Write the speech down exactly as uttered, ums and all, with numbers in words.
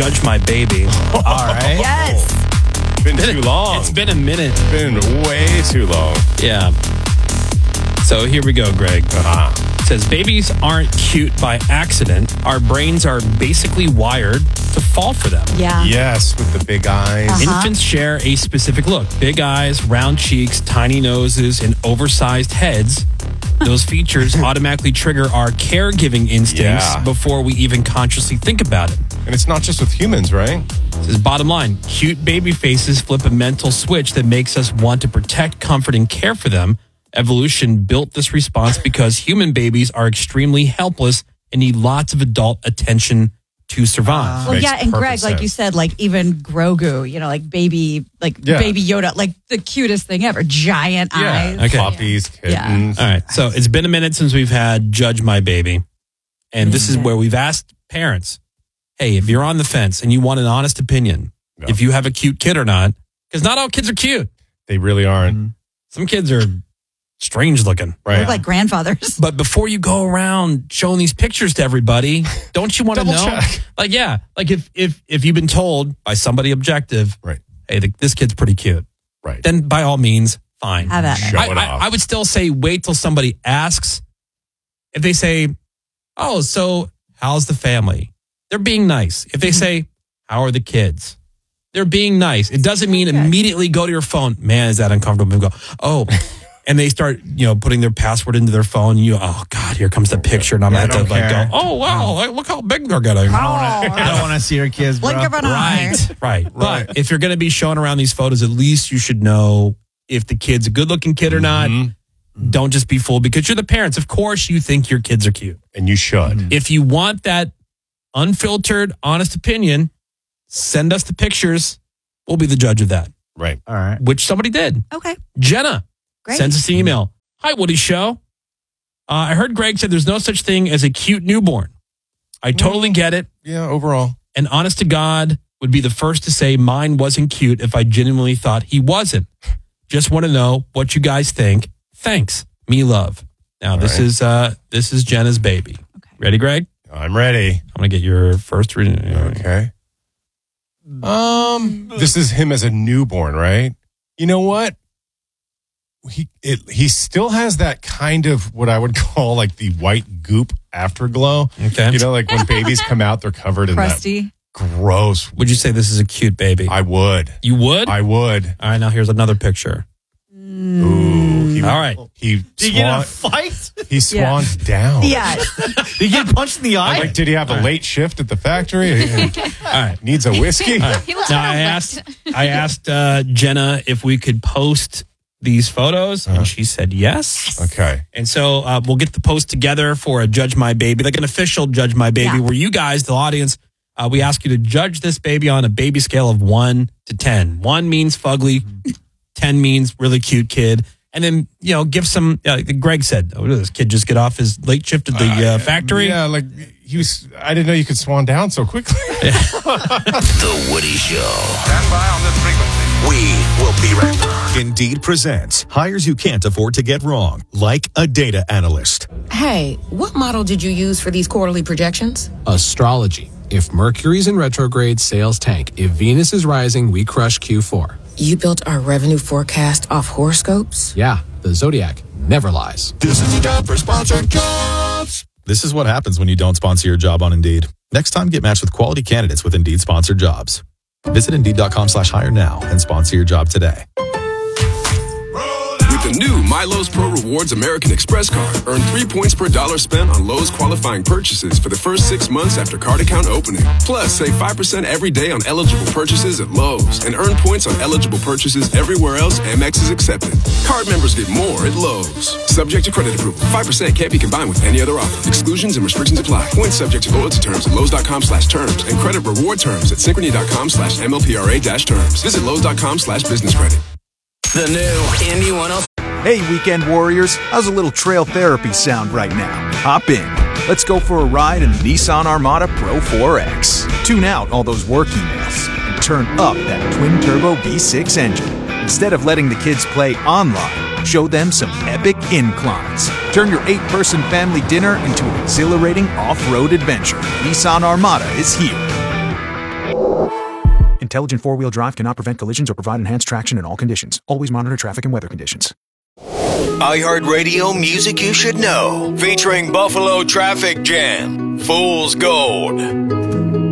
Judge My Baby. All right. Yes. It's been too long. It's been a minute. It's been way too long. Yeah. So here we go, Greg. Uh-huh. It says, babies aren't cute by accident. Our brains are basically wired to fall for them. Yeah. Yes, with the big eyes. Uh-huh. Infants share a specific look. Big eyes, round cheeks, tiny noses, and oversized heads. Those features automatically trigger our caregiving instincts Yeah. before we even consciously think about it. And it's not just with humans, right? This is bottom line. Cute baby faces flip a mental switch that makes us want to protect, comfort, and care for them. Evolution built this response because human babies are extremely helpless and need lots of adult attention to survive. Well, Makes yeah, and perfect Greg, like you sense. said, like even Grogu, you know, like baby, like Yeah. baby Yoda, like the cutest thing ever. Giant eyes. Okay. Puppies, Yeah. kittens. All right. So it's been a minute since we've had Judge My Baby. And this is where we've asked parents, hey, if you're on the fence and you want an honest opinion, Yeah. if you have a cute kid or not, because not all kids are cute. They really aren't. Some kids are strange looking. Right. Look like grandfathers. But before you go around showing these pictures to everybody, don't you want to Double know? check. Like, yeah, like if if if you've been told by somebody objective, Right. hey, the, this kid's pretty cute, Right. then by all means, fine. Have at it. Show I, it I, off. I would still say wait till somebody asks. If they say, oh, so how's the family? They're being nice. If they say, how are the kids? They're being nice. It doesn't mean immediately go to your phone. Man, is that uncomfortable? And go, oh. And they start, you know, putting their password into their phone. And you, oh, God, here comes the picture. And I'm Yeah, I going to don't like care. go, oh, wow, like, look how big they're getting. I don't want to see your kids, bro. Blink of an eye. Right, right. Right. But if you're going to be showing around these photos, at least you should know if the kid's a good looking kid or not. Mhm. Don't just be fooled because you're the parents. Of course, you think your kids are cute. And you should. If you want that unfiltered, honest opinion, send us the pictures. We'll be the judge of that, Right. All right. which somebody did. Okay. Jenna Great. sends us an email. Hi, Woody Show. Uh, I heard Greg said there's no such thing as a cute newborn. I totally get it. Yeah, overall. And honest to God, would be the first to say mine wasn't cute if I genuinely thought he wasn't. Just want to know what you guys think. Thanks. Me love. Now, this right. is uh, this is Jenna's baby. Okay. Ready, Greg? I'm ready. I'm going to get your first reading. Okay. Um, this is him as a newborn, right? You know what? He it, he still has that kind of what I would call like the white goop afterglow. Okay. You know, like when babies come out, they're covered in Crusty. that gross. Would you say this is a cute baby? I would. you would? I would. All right, now here's another picture. Ooh. He, All right. He Did you get in a swan, fight? he swans down. Yeah. Did you get punched in the eye? Like, did he have a late shift at the factory? All right. Needs a whiskey? He looks Now I kinda asked I asked uh, Jenna if we could post these photos, and she said yes. Okay. And so uh, we'll get the post together for a Judge My Baby, like an official Judge My Baby, Yeah. where you guys, the audience, uh, we ask you to judge this baby on a baby scale of one to ten. One means fugly, ten means really cute kid. And then, you know, give some, uh, Greg said, oh, did this kid just get off his late shift at the uh, factory? Yeah, like he was. I didn't know you could swan down so quickly. The Woody Show. Stand by on this frequency. We will be right back. Indeed presents hires you can't afford to get wrong, like a data analyst. Hey, what model did you use for these quarterly projections? Astrology. If Mercury's in retrograde, sales tank. If Venus is rising, we crush Q four. You built our revenue forecast off horoscopes? Yeah, the Zodiac never lies. This is the job for sponsored jobs. This is what happens when you don't sponsor your job on Indeed. Next time, get matched with quality candidates with Indeed sponsored jobs. Visit Indeed.com slash hire now and sponsor your job today. With the new MyLowe's Pro Rewards American Express card, earn three points per dollar spent on Lowe's qualifying purchases for the first six months after card account opening. Plus, save five percent every day on eligible purchases at Lowe's and earn points on eligible purchases everywhere else Amex is accepted. Card members get more at Lowe's. Subject to credit approval. five percent can't be combined with any other offer. Exclusions and restrictions apply. Points subject to loyalty terms at Lowe's.com slash terms and credit reward terms at Synchrony.com slash MLPRA dash terms. Visit Lowe's.com slash business credit. The new Indy one oh. Hey, weekend warriors, how's a little trail therapy sound right now? Hop in. Let's go for a ride in the Nissan Armada Pro four X. Tune out all those work emails and turn up that twin-turbo V six engine. Instead of letting the kids play online, show them some epic inclines. Turn your eight-person family dinner into an exhilarating off-road adventure. Nissan Armada is here. Intelligent four-wheel drive cannot prevent collisions or provide enhanced traction in all conditions. Always monitor traffic and weather conditions. iHeartRadio Music You Should Know, featuring Buffalo Traffic Jam, Fool's Gold.